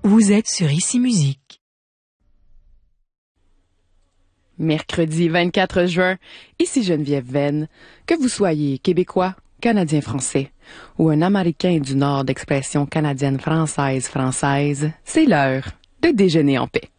Vous êtes sur Ici Musique. Mercredi 24 juin, ici Geneviève Venn. Que vous soyez québécois, canadien-français ou un Américain du Nord d'expression canadienne-française, c'est l'heure de déjeuner en paix.